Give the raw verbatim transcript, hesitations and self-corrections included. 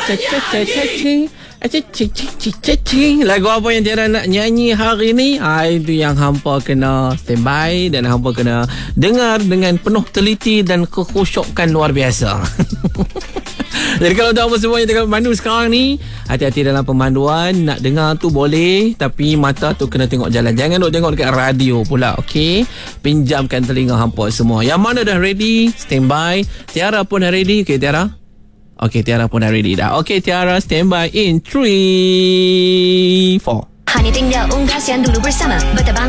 Lagu apa yang Tiara nak nyanyi hari ni? Ha, itu yang hampa kena standby dan hampa kena dengar dengan penuh teliti dan kekhusyukan luar biasa. Jadi kalau tahu apa semua yang tengah memandu sekarang ni, hati-hati dalam pemanduan. Nak dengar tu boleh, tapi mata tu kena tengok jalan. Jangan duk tengok dekat radio pula, okey? Pinjamkan telinga hampa semua. Yang mana dah ready, standby. Tiara pun dah ready. Okey, Tiara? Okey, Tiara pun dah ready dah. Okey, Tiara, standby in three, four. Hanya tinggal unggas yang dulu bersama Bertabang